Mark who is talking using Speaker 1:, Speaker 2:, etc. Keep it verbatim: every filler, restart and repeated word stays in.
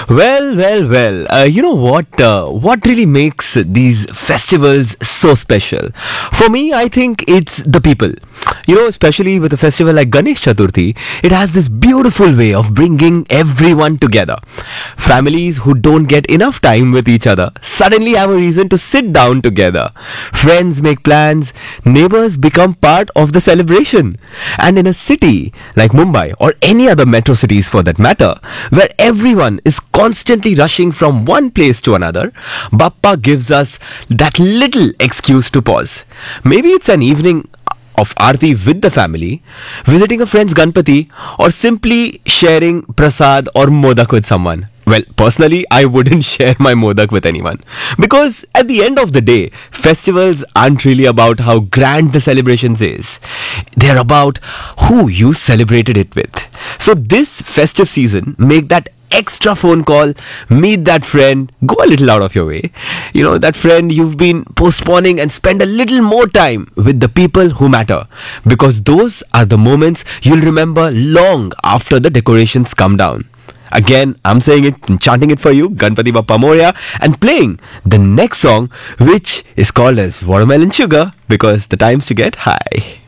Speaker 1: Well, well, well. Uh, you know what? Uh, what really makes these festivals so special? For me, I think it's the people. You know, especially with a festival like Ganesh Chaturthi, it has this beautiful way of bringing everyone together. Families who don't get enough time with each other suddenly have a reason to sit down together. Friends make plans, neighbors become part of the celebration. And in a city like Mumbai or any other metro cities for that matter, where everyone is constantly rushing from one place to another, Bappa gives us that little excuse to pause. Maybe it's an evening of Aarti with the family, visiting a friend's Ganpati, or simply sharing prasad or modak with someone. Well, personally, I wouldn't share my modak with anyone. Because at the end of the day, festivals aren't really about how grand the celebrations is. They're about who you celebrated it with. So this festive season, make that extra phone call, meet that friend, go a little out of your way. You know, that friend you've been postponing, and spend a little more time with the people who matter. Because those are the moments you'll remember long after the decorations come down. Again, I'm saying it and chanting it for you, Ganpati Bappa Moria, and playing the next song, which is called as Watermelon Sugar, because the time's to get high.